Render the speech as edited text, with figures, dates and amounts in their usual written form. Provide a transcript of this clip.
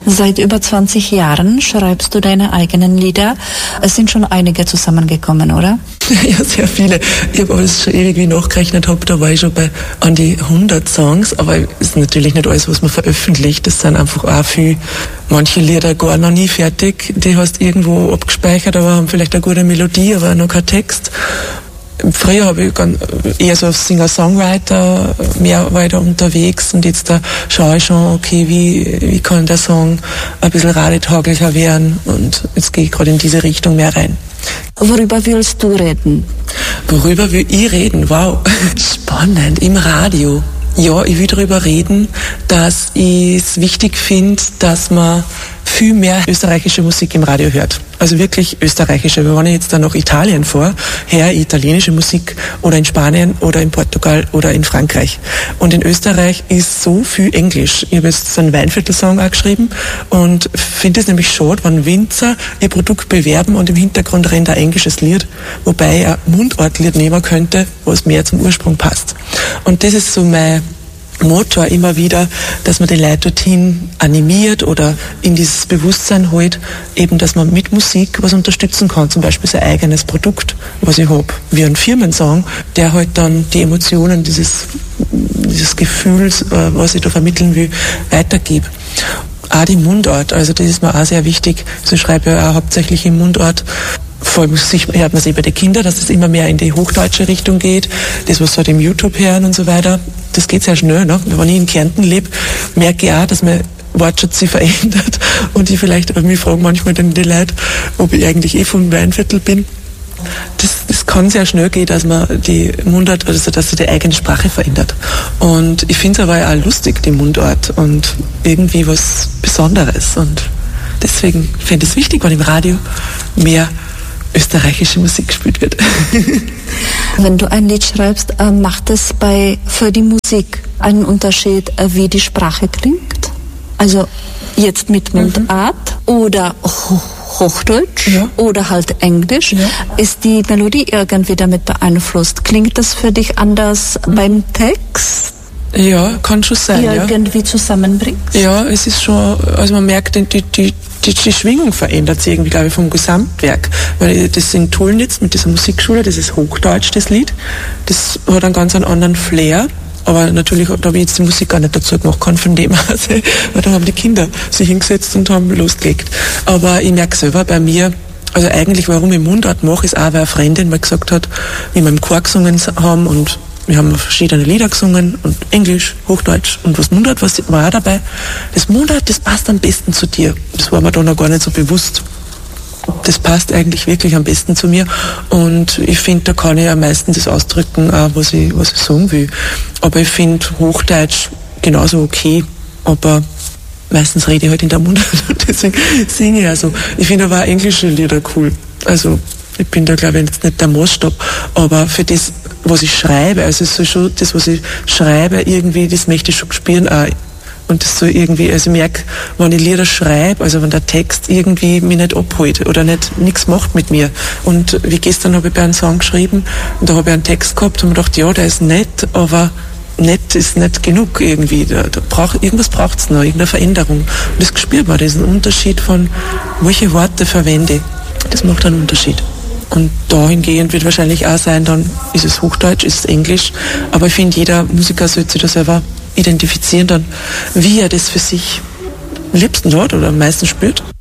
Seit über 20 Jahren schreibst du deine eigenen Lieder. Es sind schon einige zusammengekommen, oder? Ja, sehr viele. Ich habe alles schon ewig nachgerechnet habe, da war ich schon bei an die 100 Songs, aber es ist natürlich nicht alles, was man veröffentlicht. Das sind einfach auch viel, manche Lieder gar noch nie fertig, die hast irgendwo abgespeichert, aber haben vielleicht eine gute Melodie, aber noch kein Text. Früher habe ich eher so als Singer-Songwriter mehr weiter unterwegs und jetzt da schaue ich schon, okay, wie kann der Song ein bisschen radiotauglicher werden und jetzt gehe ich gerade in diese Richtung mehr rein. Worüber willst du reden? Worüber will ich reden? Wow, spannend, im Radio. Ja, ich will darüber reden, dass ich es wichtig finde, dass man viel mehr österreichische Musik im Radio hört. Also wirklich österreichische. Wenn ich jetzt dann nach Italien fahre, her italienische Musik oder in Spanien oder in Portugal oder in Frankreich. Und in Österreich ist so viel Englisch. Ich habe jetzt so einen Weinviertel-Song auch geschrieben und finde es nämlich schade, wenn Winzer ihr Produkt bewerben und im Hintergrund rennt ein englisches Lied, wobei ich ein Mundartlied nehmen könnte, was mehr zum Ursprung passt. Und das ist so mein Motor immer wieder, dass man die Leute dorthin animiert oder in dieses Bewusstsein holt, eben, dass man mit Musik was unterstützen kann, zum Beispiel sein eigenes Produkt, was ich habe, wie ein Firmensong, der halt dann die Emotionen dieses Gefühls, was ich da vermitteln will, weitergibt. Auch die Mundart, also das ist mir auch sehr wichtig, so schreibe ich auch hauptsächlich im Mundart. Vor allem hört man es bei den Kindern, dass es immer mehr in die hochdeutsche Richtung geht, das, was sie halt im YouTube hören und so weiter. Das geht sehr schnell, ne? Wenn ich in Kärnten lebe, merke ich auch, dass mein Wortschatz sich verändert und ich vielleicht, mich fragen manchmal dann die Leute, ob ich eigentlich vom Weinviertel bin. Das kann sehr schnell gehen, dass man die Mundart, also dass sich die eigene Sprache verändert. Und ich finde es aber auch lustig, die Mundart, und irgendwie was Besonderes. Und deswegen finde ich es wichtig, wenn im Radio mehr österreichische Musik gespielt wird. Wenn du ein Lied schreibst, macht es für die Musik einen Unterschied, wie die Sprache klingt? Also jetzt mit Mundart oder Hochdeutsch oder halt Englisch. Ja. Ist die Melodie irgendwie damit beeinflusst? Klingt das für dich anders beim Text? Ja, kann schon sein. Irgendwie zusammenbringt? Ja, es ist schon, also man merkt, die Schwingung verändert sich irgendwie, glaube ich, vom Gesamtwerk. Weil das in Tullnitz mit dieser Musikschule, das ist Hochdeutsch, das Lied. Das hat einen ganz anderen Flair. Aber natürlich, da habe ich jetzt die Musik gar nicht dazu gemacht, kann von dem aus, weil da haben die Kinder sich hingesetzt und haben losgelegt. Aber ich merke selber bei mir, also eigentlich, warum ich Mundart mache, ist auch, weil eine Freundin mal gesagt hat, wie wir im Chor gesungen haben und wir haben verschiedene Lieder gesungen und Englisch, Hochdeutsch und was Mundart, was war auch dabei. Das Mundart, das passt am besten zu dir. Das war mir da noch gar nicht so bewusst. Das passt eigentlich wirklich am besten zu mir und ich finde, da kann ich am meisten das ausdrücken, was ich sagen will. Aber ich finde Hochdeutsch genauso okay, aber meistens rede ich halt in der Mundart und deswegen singe ich also. Ich finde aber auch englische Lieder cool. Also ich bin da, glaube ich, jetzt nicht der Maßstab, aber für das, was ich schreibe, also es soll schon das, was ich schreibe, irgendwie, das möchte ich schon spüren auch. Und das so irgendwie, also ich merke, wenn ich Lieder schreibe, also wenn der Text irgendwie mich nicht abholt oder nichts macht mit mir. Und wie gestern habe ich bei einem Song geschrieben und da habe ich einen Text gehabt und mir gedacht, ja, der ist nett, aber nett ist nicht genug irgendwie. Irgendwas braucht es noch, irgendeine Veränderung. Und das spürt man, das ist ein Unterschied von, welche Worte verwende. Das macht einen Unterschied. Und dahingehend wird wahrscheinlich auch sein, dann ist es Hochdeutsch, ist es Englisch. Aber ich finde, jeder Musiker sollte sich da selber identifizieren, dann, wie er das für sich am liebsten hat oder am meisten spürt.